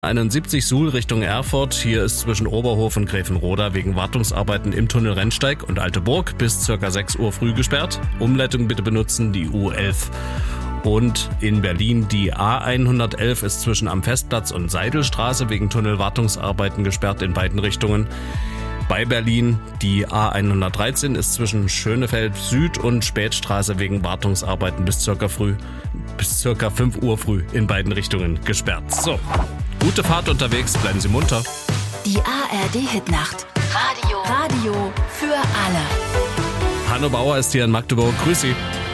71 Suhl Richtung Erfurt. Hier ist zwischen Oberhof und Gräfenroda wegen Wartungsarbeiten im Tunnel Rennsteig und Alte Burg bis ca. 6 Uhr früh gesperrt. Umleitung bitte benutzen, die U11. Und in Berlin die A111 ist zwischen am Festplatz und Seidelstraße wegen Tunnelwartungsarbeiten gesperrt in beiden Richtungen. Bei Berlin die A113 ist zwischen Schönefeld Süd und Spätstraße wegen Wartungsarbeiten bis ca. 5 Uhr früh in beiden Richtungen gesperrt. So, gute Fahrt unterwegs, bleiben Sie munter. Die ARD-Hitnacht. Radio für alle. Hanno Bauer ist hier in Magdeburg. Grüß Sie.